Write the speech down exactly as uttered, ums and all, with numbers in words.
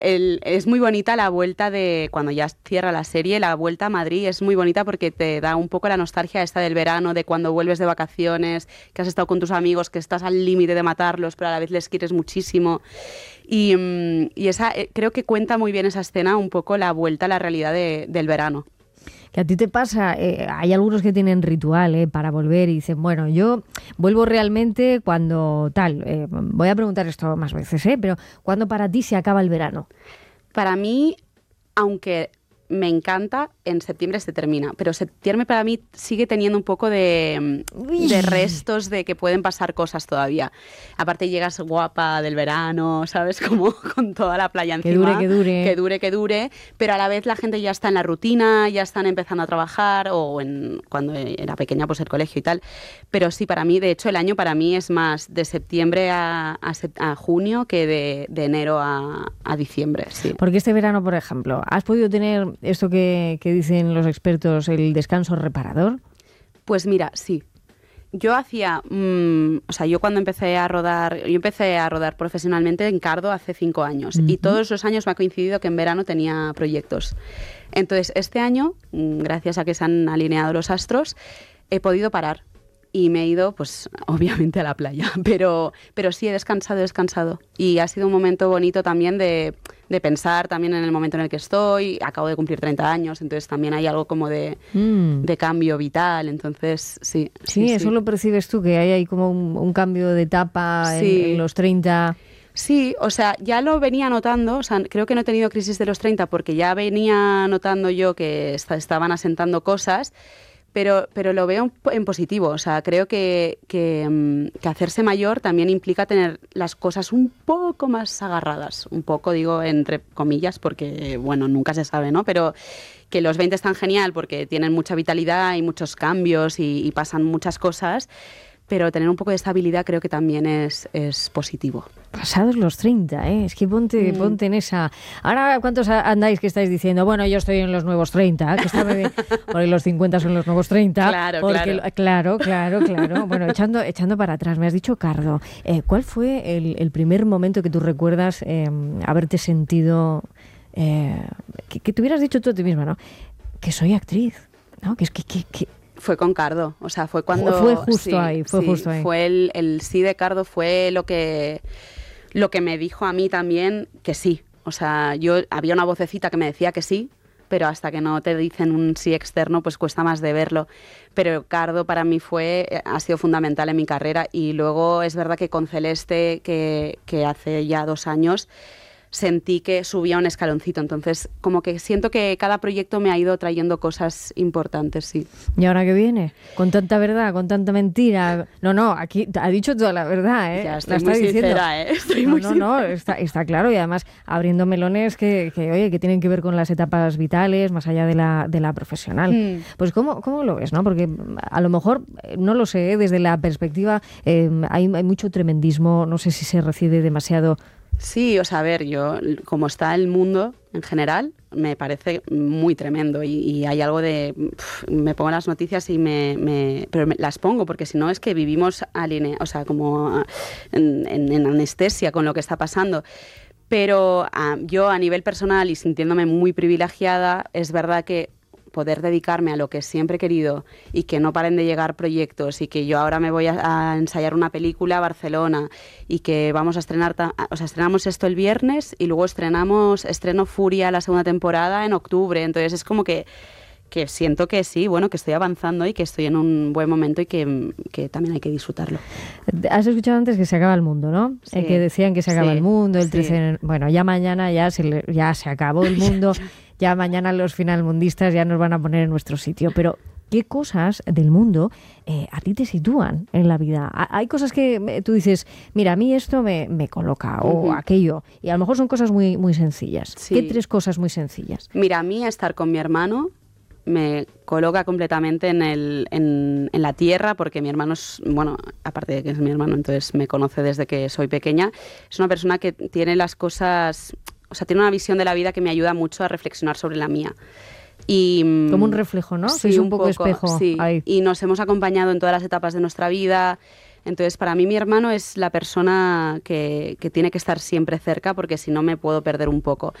el, es muy bonita la vuelta de, cuando ya cierra la serie, la vuelta a Madrid es muy bonita porque te da un poco la nostalgia esta del verano, de cuando vuelves de vacaciones, que has estado con tus amigos, que estás al límite de matarlos, pero a la vez les quieres muchísimo. Y, y esa, creo que cuenta muy bien esa escena, un poco la vuelta a la realidad de, del verano. Que a ti te pasa, eh, hay algunos que tienen ritual eh, para volver y dicen, bueno, yo vuelvo realmente cuando tal, eh, voy a preguntar esto más veces, eh, pero ¿cuándo para ti se acaba el verano? Para mí, aunque me encanta, en septiembre se termina, pero septiembre para mí sigue teniendo un poco de, de restos de que pueden pasar cosas todavía. Aparte llegas guapa del verano, ¿sabes? Como con toda la playa encima. Que dure, que dure. Que dure, que dure, pero a la vez la gente ya está en la rutina, ya están empezando a trabajar, o en, cuando era pequeña pues el colegio y tal. Pero sí, para mí, de hecho, el año para mí es más de septiembre a, a, a junio que de, de enero a, a diciembre, sí. Porque este verano, por ejemplo, ¿has podido tener esto que, que dicen los expertos, el descanso reparador? Pues mira, sí. Yo hacía, mmm, o sea, yo cuando empecé a rodar, yo empecé a rodar profesionalmente en Cardo hace cinco años uh-huh. y todos los años me ha coincidido que en verano tenía proyectos. Entonces, este año, gracias a que se han alineado los astros, he podido parar y me he ido, pues, obviamente a la playa, pero, pero sí he descansado, he descansado y ha sido un momento bonito también de, de pensar también en el momento en el que estoy. Acabo de cumplir treinta años, entonces también hay algo como de, mm. de cambio vital, entonces sí. Sí, sí eso sí. lo percibes tú, que hay ahí como un, un cambio de etapa sí. en, en los treinta... Sí, o sea, ya lo venía notando, o sea, creo que no he tenido crisis de los treinta porque ya venía notando yo que est- estaban asentando cosas. Pero, pero lo veo en positivo, o sea, creo que, que, que hacerse mayor también implica tener las cosas un poco más agarradas, un poco digo entre comillas porque, bueno, nunca se sabe, ¿no? Pero que los veinte están genial porque tienen mucha vitalidad y muchos cambios y, y pasan muchas cosas, pero tener un poco de estabilidad creo que también es, es positivo. Pasados los treinta, ¿eh? Es que ponte, mm. ponte en esa... Ahora, ¿cuántos andáis que estáis diciendo? Bueno, yo estoy en los nuevos treinta, que está muy bien, porque los cincuenta son los nuevos treinta. Claro, porque, claro. Claro, claro, claro. Bueno, echando, echando para atrás, me has dicho, Cardo, eh, ¿cuál fue el, el primer momento que tú recuerdas eh, haberte sentido... Eh, que, que te hubieras dicho tú a ti misma, ¿no? Que soy actriz, ¿no? Que es que... que, que Fue con Cardo, o sea, fue cuando... Fue justo sí, ahí, fue sí, justo ahí. Fue el, el sí de Cardo, fue lo que, lo que me dijo a mí también que sí. O sea, yo había una vocecita que me decía que sí, pero hasta que no te dicen un sí externo, pues cuesta más de verlo. Pero Cardo para mí fue, ha sido fundamental en mi carrera. Y luego es verdad que con Celeste, que, que hace ya dos años... sentí que subía un escaloncito, entonces como que siento que cada proyecto me ha ido trayendo cosas importantes, sí. ¿Y ahora qué viene? Con tanta verdad, con tanta mentira. No, no, aquí ha dicho toda la verdad, ¿eh? Ya, estoy la muy está sincera, ¿eh? Estoy no, muy no, sincera. no, está, está claro, y además abriendo melones que, que, oye, que tienen que ver con las etapas vitales, más allá de la, de la profesional. Mm. Pues ¿cómo, ¿cómo lo ves, no? Porque a lo mejor, no lo sé, ¿eh? Desde la perspectiva eh, hay, hay mucho tremendismo, no sé si se recibe demasiado... Sí, o sea, a ver, yo, como está el mundo en general, me parece muy tremendo y, y hay algo de... Pff, me pongo las noticias y me... me pero me, las pongo porque si no es que vivimos aline, o sea, como en, en, en anestesia con lo que está pasando. Pero a, yo a nivel personal y sintiéndome muy privilegiada, es verdad que poder dedicarme a lo que siempre he querido y que no paren de llegar proyectos y que yo ahora me voy a, a ensayar una película a Barcelona y que vamos a estrenar, ta- o sea, estrenamos esto el viernes y luego estrenamos, estreno Furia la segunda temporada en octubre, entonces es como que que siento que sí, bueno, que estoy avanzando y que estoy en un buen momento y que, que también hay que disfrutarlo. Has escuchado antes que se acaba el mundo, ¿no? Sí. Eh, que decían que se acaba sí. el mundo, el trece... Sí. Bueno, ya mañana ya se, le, ya se acabó el mundo, ya mañana los finalmundistas ya nos van a poner en nuestro sitio, pero... ¿Qué cosas del mundo eh, a ti te sitúan en la vida? Hay cosas que tú dices, mira, a mí esto me, me coloca, o uh-huh. aquello, y a lo mejor son cosas muy, muy sencillas. Sí. ¿Qué tres cosas muy sencillas? Mira, a mí estar con mi hermano me coloca completamente en, el, en, en la tierra, porque mi hermano es, bueno, aparte de que es mi hermano, entonces me conoce desde que soy pequeña, es una persona que tiene las cosas, o sea, tiene una visión de la vida que me ayuda mucho a reflexionar sobre la mía. Y, como un reflejo, ¿no? Sí, es un, un poco, poco espejo. Sí. Ahí. Y nos hemos acompañado en todas las etapas de nuestra vida. Entonces, para mí mi hermano es la persona que, que tiene que estar siempre cerca porque si no me puedo perder un poco.